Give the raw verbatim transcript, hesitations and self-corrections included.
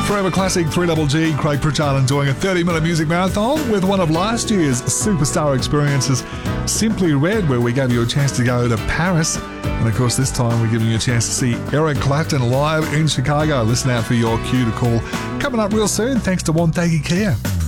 Forever Classic three G G, Craig Pritchard enjoying a thirty minute music marathon with one of last year's superstar experiences, Simply Red, where we gave you a chance to go to Paris. And of course, this time we're giving you a chance to see Eric Clapton live in Chicago. Listen out for your cue to call coming up real soon, thanks to Wonthaggi Kia.